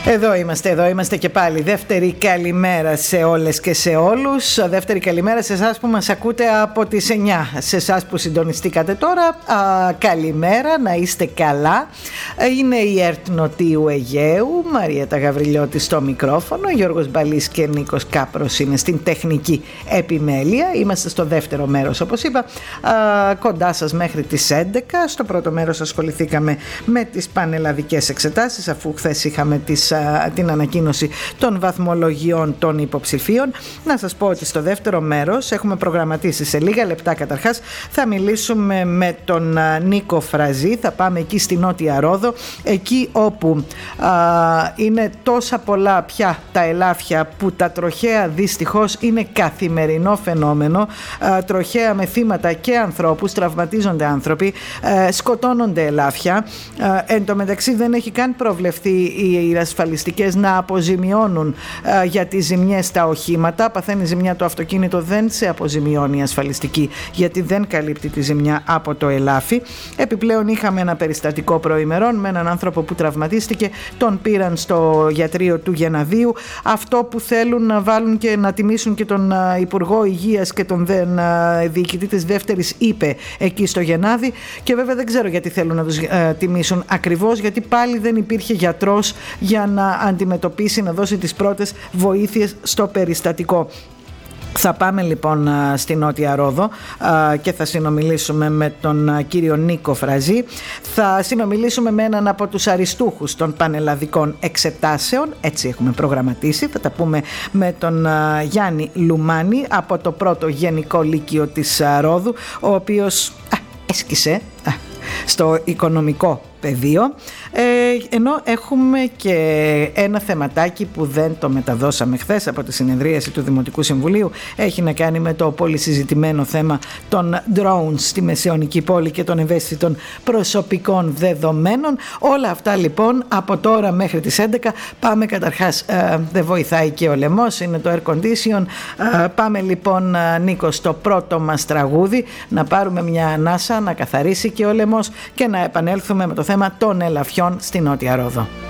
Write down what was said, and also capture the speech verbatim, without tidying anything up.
Εδώ είμαστε, εδώ είμαστε και πάλι. Δεύτερη καλημέρα σε όλες και σε όλους. Δεύτερη καλημέρα σε εσάς που μας ακούτε από τις εννιά. Σε εσάς που συντονιστήκατε τώρα, α, καλημέρα, να είστε καλά. Είναι η ΕΡΤ Νοτίου Αιγαίου, Μαριέτα Γαβριλιώτη στο μικρόφωνο, Γιώργος Μπαλής και Νίκος Κάπρος είναι στην τεχνική επιμέλεια. Είμαστε στο δεύτερο μέρος, όπως είπα, α, κοντά σας μέχρι τις έντεκα. Στο πρώτο μέρος ασχοληθήκαμε με τις πανελλαδικές εξετάσεις, αφού χθες είχαμε τις την ανακοίνωση των βαθμολογιών των υποψηφίων. Να σας πω ότι στο δεύτερο μέρος έχουμε προγραμματίσει σε λίγα λεπτά, καταρχάς θα μιλήσουμε με τον Νίκο Φραζή, θα πάμε εκεί στη Νότια Ρόδο, εκεί όπου α, είναι τόσα πολλά πια τα ελάφια που τα τροχαία δυστυχώς είναι καθημερινό φαινόμενο, α, τροχαία με θύματα και ανθρώπους, τραυματίζονται άνθρωποι, α, σκοτώνονται ελάφια, α, εν τω μεταξύ δεν έχει καν προβλεφθεί η ασφαλιστικές να αποζημιώνουν α, για τις ζημιές στα οχήματα. Παθαίνει ζημιά το αυτοκίνητο, δεν σε αποζημιώνει η ασφαλιστική, γιατί δεν καλύπτει τη ζημιά από το ελάφι. Επιπλέον είχαμε ένα περιστατικό προημερών με έναν άνθρωπο που τραυματίστηκε, τον πήραν στο γιατρείο του Γεναδίου. Αυτό που θέλουν να βάλουν και να τιμήσουν και τον α, Υπουργό Υγείας και τον δεν, α, διοικητή της δεύτερης είπε εκεί στο Γενάδη, και βέβαια δεν ξέρω γιατί θέλουν να τους α, τιμήσουν ακριβώς, γιατί πάλι δεν υπήρχε γιατρός για να αντιμετωπίσει, να δώσει τις πρώτες βοήθειες στο περιστατικό. Θα πάμε λοιπόν στη Νότια Ρόδο και θα συνομιλήσουμε με τον κύριο Νίκο Φραζή. Θα συνομιλήσουμε με έναν από τους αριστούχους των πανελλαδικών εξετάσεων, έτσι έχουμε προγραμματίσει. Θα τα πούμε με τον Γιάννη Λουμάνη από το πρώτο Γενικό Λύκειο της Ρόδου, ο οποίος α, έσκησε α, στο οικονομικό πεδίο, ε, ενώ έχουμε και ένα θεματάκι που δεν το μεταδώσαμε χθες από τη συνεδρίαση του Δημοτικού Συμβουλίου. Έχει να κάνει με το πολύ συζητημένο θέμα των drones στη Μεσαιωνική Πόλη και των ευαίσθητων προσωπικών δεδομένων. Όλα αυτά λοιπόν από τώρα μέχρι τις έντεκα. Πάμε καταρχάς, ε, δεν βοηθάει και ο λαιμός, είναι το air condition. Ε, πάμε λοιπόν, Νίκο, στο πρώτο μας τραγούδι, να πάρουμε μια ανάσα, να καθαρίσει και ο λαιμός και να επανέλθουμε με το θέμα των ελαφιών στη Νότια Ρόδο.